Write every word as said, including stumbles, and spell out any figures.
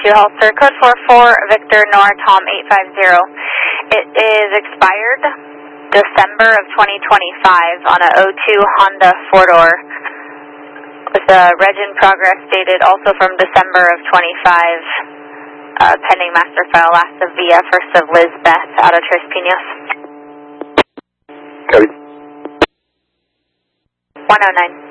two Halter, code four four, Victor Nor, Tom eight five zero. It is expired December of twenty twenty-five on a oh two Honda four-door with a reg in progress dated also from December of twenty-five, uh, pending master file, last of Via, first of Lizbeth, out of Tres Pinos. Cody. one oh nine.